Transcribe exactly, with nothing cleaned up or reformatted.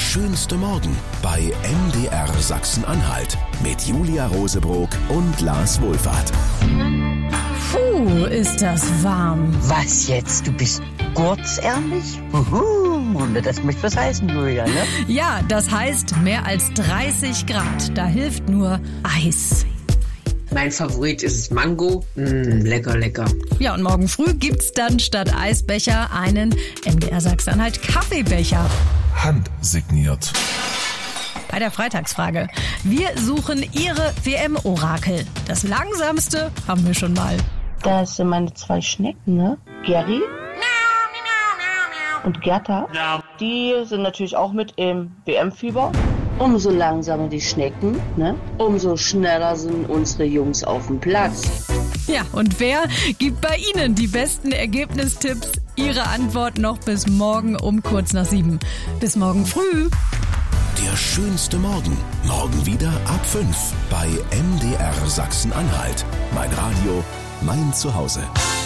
schönste Morgen bei M D R Sachsen-Anhalt mit Julia Rosebrock und Lars Wohlfahrt. Puh, ist das warm. Was jetzt? Du bist kurzärmlich? Uhu, das möchte was heißen, Julia, ne? Ja, das heißt mehr als dreißig Grad. Da hilft nur Eis. Mein Favorit ist Mango. Mm, lecker, lecker. Ja, und morgen früh gibt's dann statt Eisbecher einen M D R Sachsen-Anhalt Kaffeebecher. Handsigniert. Bei der Freitagsfrage. Wir suchen Ihre W M-Orakel. Das langsamste haben wir schon mal. Das sind meine zwei Schnecken, ne? Gary und Gerda. Die sind natürlich auch mit im W M-Fieber. Umso langsamer die Schnecken, ne? Umso schneller sind unsere Jungs auf dem Platz. Ja, und wer gibt bei Ihnen die besten Ergebnistipps? Ihre Antwort noch bis morgen um kurz nach sieben. Bis morgen früh. Der schönste Morgen. Morgen wieder ab fünf bei M D R Sachsen-Anhalt. Mein Radio, mein Zuhause.